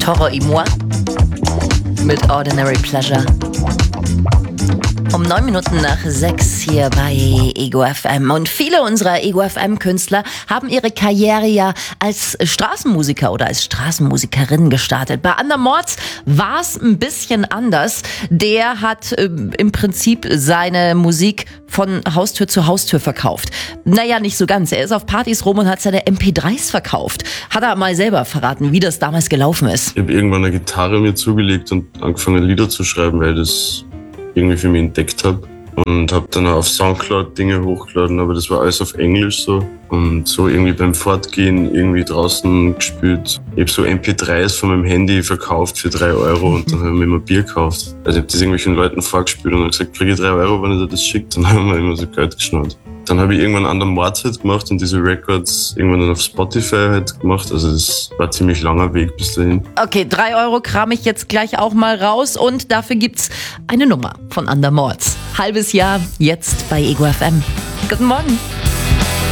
Toro et moi mit Ordinary Pleasure. Um 9 Minuten nach 6 hier bei Ego FM. Und viele unserer Ego FM-Künstler haben ihre Karriere ja als Straßenmusiker oder als Straßenmusikerin gestartet. Bei Under Mords war es ein bisschen anders. Der hat im Prinzip seine Musik von Haustür zu Haustür verkauft. Naja, nicht so ganz. Er ist auf Partys rum und hat seine MP3s verkauft. Hat er mal selber verraten, wie das damals gelaufen ist. Ich habe irgendwann eine Gitarre mir zugelegt und angefangen Lieder zu schreiben, weil ich das irgendwie für mich entdeckt habe. Und habe dann auch auf Soundcloud Dinge hochgeladen, aber das war alles auf Englisch so. Und so irgendwie beim Fortgehen irgendwie draußen gespielt. Ich habe so MP3s von meinem Handy verkauft für 3 Euro und dann habe ich mir immer Bier gekauft. Also ich habe das irgendwelchen Leuten vorgespielt und habe gesagt, kriege ich 3 Euro, wenn ihr das schickt. Dann haben wir immer so Geld geschnallt. Dann habe ich irgendwann Under Mords halt gemacht und diese Records irgendwann dann auf Spotify halt gemacht. Also das war ein ziemlich langer Weg bis dahin. Okay, 3 Euro kram ich jetzt gleich auch mal raus und dafür gibt's eine Nummer von Under Mords. Halbes Jahr jetzt bei Ego FM. Guten Morgen.